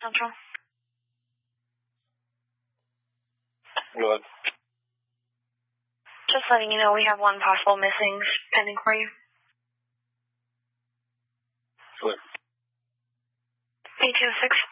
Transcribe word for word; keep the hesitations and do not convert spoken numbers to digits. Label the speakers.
Speaker 1: Central.
Speaker 2: Go ahead.
Speaker 1: Just letting you know we have one possible missing pending for you.
Speaker 2: Clear.
Speaker 1: eight two six.